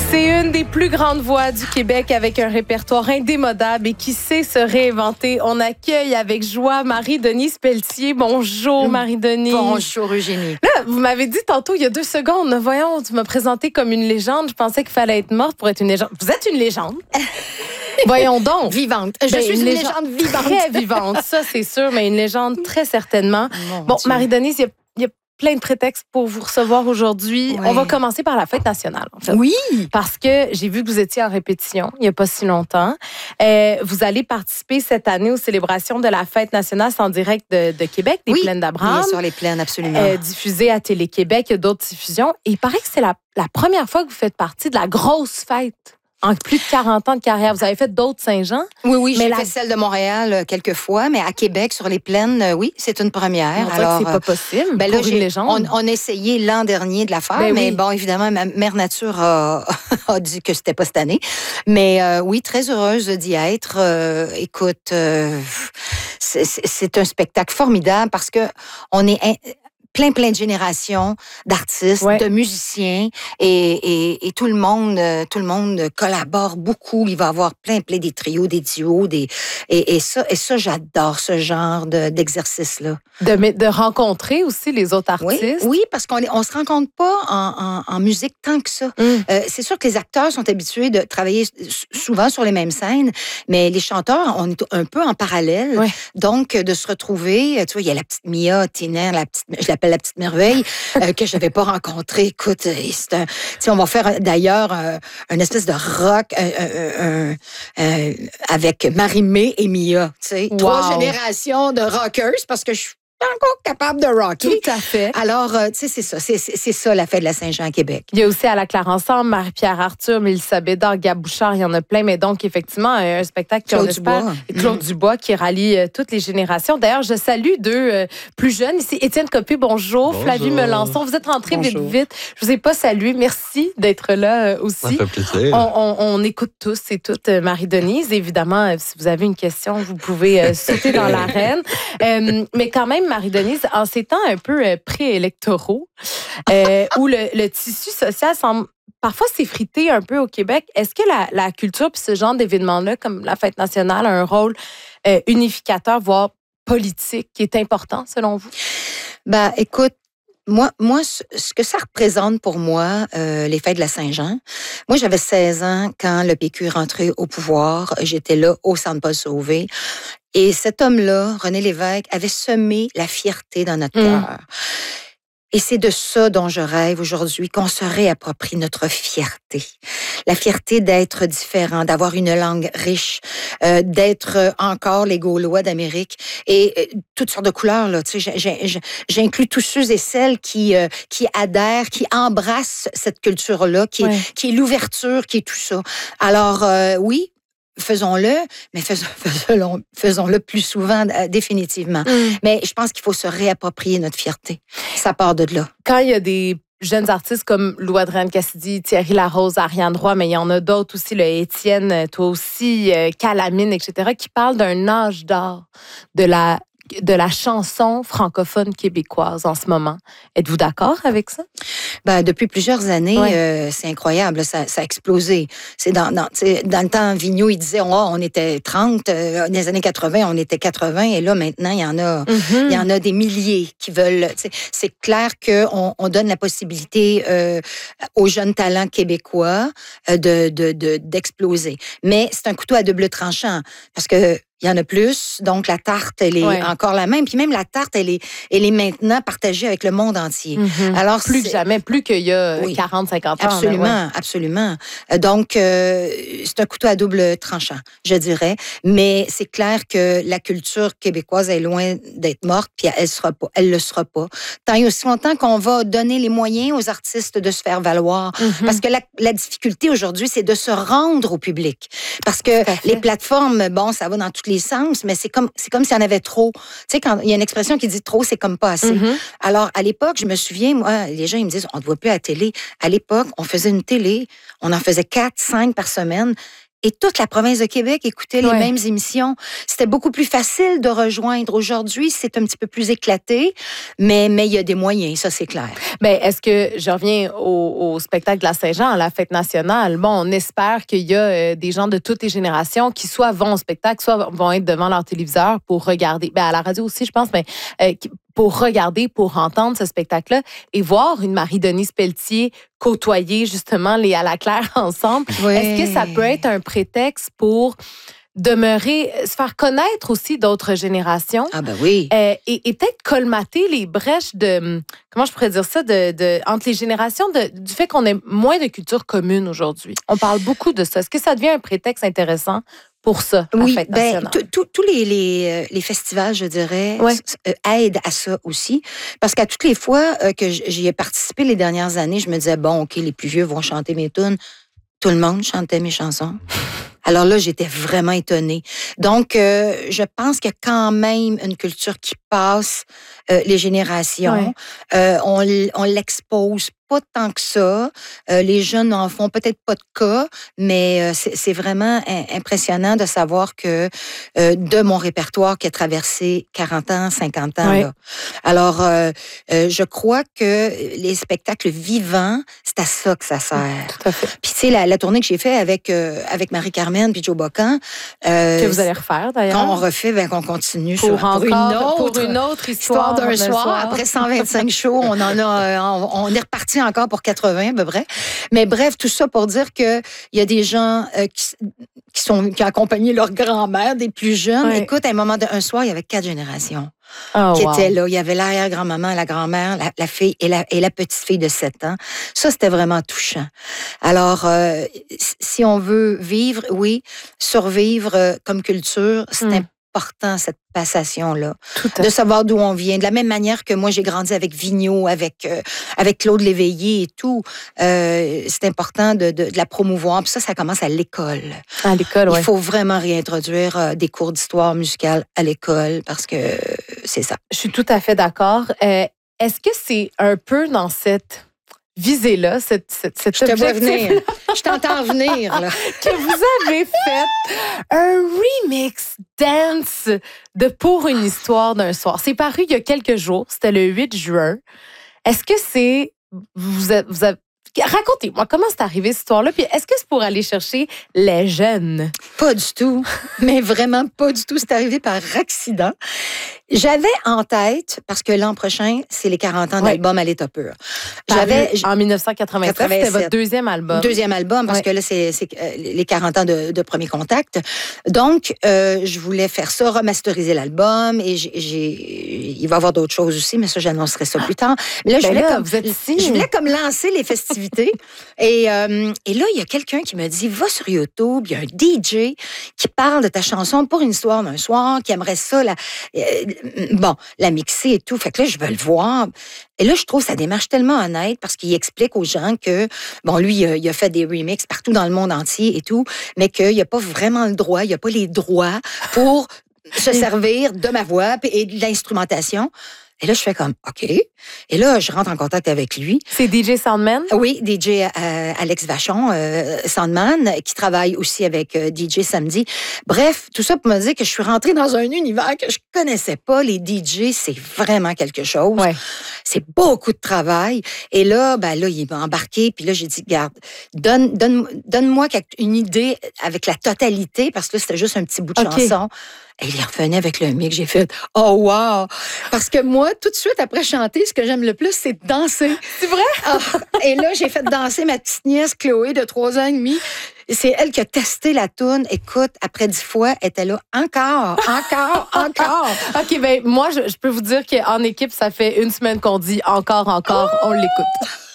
C'est une des plus grandes voix du Québec avec un répertoire indémodable et qui sait se réinventer. On accueille avec joie Marie-Denise Pelletier. Bonjour Marie-Denise. Bonjour Eugénie. Là, vous m'avez dit tantôt, il y a 2 secondes, voyons, tu m'as présenté comme une légende. Je pensais qu'il fallait être morte pour être une légende. Vous êtes une légende. Voyons donc. Vivante. Je suis une légende vivante. Très vivante, ça c'est sûr, mais une légende très certainement. Bon, Marie-Denise, il y a plein de prétextes pour vous recevoir aujourd'hui. Oui. On va commencer par la fête nationale, en fait. Oui. Parce que j'ai vu que vous étiez en répétition il n'y a pas si longtemps. Vous allez participer cette année aux célébrations de la fête nationale en direct de Québec, des Plaines d'Abraham. Oui, sur les plaines, absolument. Diffusée à Télé-Québec, il y a d'autres diffusions. Et il paraît que c'est la première fois que vous faites partie de la grosse fête. En plus de 40 ans de carrière, vous avez fait d'autres Saint-Jean? Oui, j'ai fait celle de Montréal quelques fois, mais à Québec, sur les plaines, oui, c'est une première. Alors, c'est pas possible pour une légende. On a essayé l'an dernier de la faire, mais bon, évidemment, Mère Nature a dit que c'était pas cette année. Mais oui, très heureuse d'y être. Écoute, c'est un spectacle formidable parce que on est plein de générations d'artistes, de musiciens et tout le monde collabore beaucoup. Il va y avoir plein des trios, des duos, et ça j'adore ce genre d'exercice-là. De rencontrer aussi les autres artistes. Oui, parce qu'on se rencontre pas en musique tant que ça. C'est sûr que les acteurs sont habitués de travailler souvent sur les mêmes scènes, mais les chanteurs, on est un peu en parallèle. Donc, de se retrouver, tu vois, il y a la petite Mia Tiner, je l'appelle la petite merveille, que je n'avais pas rencontrée. Écoute, on va faire d'ailleurs une espèce de rock avec Marie-Mé et Mia. Tu sais, 3 générations de rockers, parce que je suis encore capable de rocker. Tout à fait. Alors, tu sais, c'est ça la fête de la Saint-Jean à Québec. Il y a aussi À la Claire ensemble, Marie-Pierre Arthur, Mélissa Bédard, Gab Bouchard, il y en a plein, mais donc effectivement, un spectacle Claude Dubois qui rallie toutes les générations. D'ailleurs, je salue 2 plus jeunes. Ici, Étienne Copé, bonjour. Flavie Melançon, vous êtes rentrés vite. Je vous ai pas salué. Merci d'être là aussi. Ça fait plaisir. On écoute tous et toutes Marie-Denise. Évidemment, si vous avez une question, vous pouvez sauter dans l'arène. Mais quand même, Marie-Denise, en ces temps un peu préélectoraux, où le tissu social semble parfois s'effriter un peu au Québec, est-ce que la culture puis ce genre d'événements-là, comme la fête nationale, a un rôle unificateur, voire politique, qui est important selon vous? Ben, écoute, moi, ce que ça représente pour moi, les fêtes de la Saint-Jean, moi, j'avais 16 ans quand le PQ est rentré au pouvoir. J'étais là au Centre Paul-Sauvé. Et cet homme-là, René Lévesque, avait semé la fierté dans notre cœur. Et c'est de ça dont je rêve aujourd'hui, qu'on se réapproprie notre fierté. La fierté d'être différent, d'avoir une langue riche, d'être encore les Gaulois d'Amérique et toutes sortes de couleurs. Là. Tu sais, j'inclus tous ceux et celles qui adhèrent, qui embrassent cette culture-là, qui est l'ouverture, qui est tout ça. Alors, oui, faisons-le, mais faisons-le plus souvent, définitivement. Mais je pense qu'il faut se réapproprier notre fierté. Ça part de là. Quand il y a des jeunes artistes comme Lou-Adrienne Cassidy, Thierry Larose, Ariane Roy, mais il y en a d'autres aussi, le Étienne, toi aussi, Calamine, etc., qui parlent d'un âge d'or de la chanson francophone québécoise en ce moment. Êtes-vous d'accord avec ça? Ben, depuis plusieurs années, c'est incroyable. Ça a explosé. C'est dans le temps, Vigneault, il disait, on était 30. Dans les années 80, on était 80. Et là, maintenant, il y en a des milliers qui veulent. C'est clair qu'on donne la possibilité aux jeunes talents québécois d'exploser. Mais c'est un couteau à double tranchant. Parce que il y en a plus, donc la tarte, elle est encore la même. Puis même la tarte, elle est maintenant partagée avec le monde entier. Alors, plus que jamais, plus qu'il y a 40, 50 ans. Absolument, absolument. Donc, c'est un couteau à double tranchant, je dirais. Mais c'est clair que la culture québécoise est loin d'être morte, puis elle le sera pas. Tant et aussi longtemps qu'on va donner les moyens aux artistes de se faire valoir. Parce que la difficulté aujourd'hui, c'est de se rendre au public. Parce que les plateformes, bon, ça va dans tous les sens, mais c'est comme s'il y en avait trop. Tu sais, quand il y a une expression qui dit trop, c'est comme pas assez. Alors, à l'époque, je me souviens, moi, les gens, ils me disent, on ne te voit plus à la télé. À l'époque, on faisait une télé, on en faisait 4, 5 par semaine. Et toute la province de Québec écoutait les mêmes émissions. C'était beaucoup plus facile de rejoindre. Aujourd'hui, c'est un petit peu plus éclaté, mais il y a des moyens, ça, c'est clair. Bien, est-ce que je reviens au spectacle de la Saint-Jean, à la fête nationale? Bon, on espère qu'il y a des gens de toutes les générations qui soit vont au spectacle, soit vont être devant leur téléviseur pour regarder. Bien, à la radio aussi, je pense, mais pour regarder, pour entendre ce spectacle-là et voir une Marie-Denise Pelletier côtoyer justement les À la Claire ensemble. Oui. Est-ce que ça peut être un prétexte pour demeurer, se faire connaître aussi d'autres générations? Ah ben oui. Et peut-être colmater les brèches de, comment je pourrais dire ça, entre les générations, du fait qu'on ait moins de culture commune aujourd'hui. On parle beaucoup de ça. Est-ce que ça devient un prétexte intéressant pour ça, oui, la fête nationale? Tous les festivals, je dirais, aident à ça aussi. Parce qu'à toutes les fois que j'y ai participé les dernières années, je me disais, bon, OK, les plus vieux vont chanter mes tunes. Tout le monde chantait mes chansons. Alors là, j'étais vraiment étonnée. Donc, je pense qu'il y a quand même une culture qui passe les générations. On l'expose pas tant que ça. Les jeunes n'en font peut-être pas de cas, mais c'est vraiment impressionnant de savoir que de mon répertoire qui a traversé 40 ans, 50 ans. Là. Alors, je crois que les spectacles vivants, c'est à ça que ça sert. Tout à fait. Puis, tu sais, la tournée que j'ai faite avec Marie-Carmen puis Joe Bocan. Que vous allez refaire, d'ailleurs. Quand on refait, qu'on continue pour une autre histoire d'un soir. Après 125 shows, on est reparti encore pour 80 à peu près. Mais bref, tout ça pour dire qu'il y a des gens qui ont accompagné leur grand-mère, des plus jeunes. Oui. Écoute, à un soir, il y avait 4 générations qui étaient là. Il y avait l'arrière-grand-maman, la grand-mère, la fille et la petite-fille de 7 ans. Ça, c'était vraiment touchant. Alors, si on veut vivre, survivre comme culture, c'est important, cette passation-là. De savoir d'où on vient. De la même manière que moi, j'ai grandi avec Vigneault, avec Claude Léveillé et tout. C'est important de la promouvoir. Puis ça commence à l'école. À l'école, oui. Il faut vraiment réintroduire des cours d'histoire musicale à l'école parce que c'est ça. Je suis tout à fait d'accord. Est-ce que c'est un peu dans cette visée-là, cet Je te vois venir. Je t'entends venir, là. Que vous avez fait un remix dance de Pour une histoire d'un soir. C'est paru il y a quelques jours. C'était le 8 juin. Est-ce que c'est... Vous avez... Racontez-moi, comment c'est arrivé cette histoire-là? Puis est-ce que c'est pour aller chercher les jeunes? Pas du tout. Mais vraiment pas du tout. C'est arrivé par accident. J'avais en tête, parce que l'an prochain, c'est les 40 ans d'album à l'état pur. En 1987, c'était votre deuxième album. Deuxième album, parce que là, c'est les 40 ans de Premier Contact. Donc, je voulais faire ça, remasteriser l'album, et il va y avoir d'autres choses aussi, mais ça, j'annoncerai ça plus tard. Mais là, je voulais comme lancer les festivités. Et là, il y a quelqu'un qui me dit, va sur YouTube, il y a un DJ qui parle de ta chanson Pour une histoire d'un soir, qui aimerait ça, la mixer et tout. Fait que là, je veux le voir. Et là, je trouve sa démarche tellement honnête parce qu'il explique aux gens que, lui, il a fait des remixes partout dans le monde entier et tout, mais qu'il n'y a pas vraiment le droit, il n'y a pas les droits pour se servir de ma voix et de l'instrumentation. Et là, je fais comme, OK. Et là, je rentre en contact avec lui. C'est DJ Soundman? Oui, DJ Alex Vachon, Soundman, qui travaille aussi avec DJ Samedi. Bref, tout ça pour me dire que je suis rentrée dans un univers que je connaissais pas. Les DJ, c'est vraiment quelque chose. Ouais. C'est beaucoup de travail. Et là, il m'a embarqué. Puis là, j'ai dit, regarde, donne-moi une idée avec la totalité, parce que là, c'était juste un petit bout de chanson. Et il revenait avec le mix. J'ai fait « Oh, wow! » Parce que moi, tout de suite, après chanter, ce que j'aime le plus, c'est danser. C'est vrai? Et là, j'ai fait danser ma petite nièce Chloé de 3 ans et demi. C'est elle qui a testé la toune. Écoute, après 10 fois, elle était là encore. OK, moi, je peux vous dire qu'en équipe, ça fait 1 semaine qu'on dit encore, on l'écoute.